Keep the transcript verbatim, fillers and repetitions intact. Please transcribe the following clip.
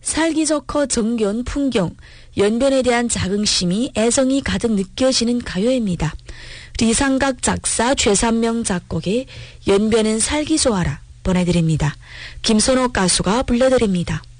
살기 좋고 정겨운 풍경, 연변에 대한 자긍심이 애정이 가득 느껴지는 가요입니다. 리상각 작사 최삼명 작곡의 연변은 살기 좋아라 보내드립니다. 김선호 가수가 불러드립니다.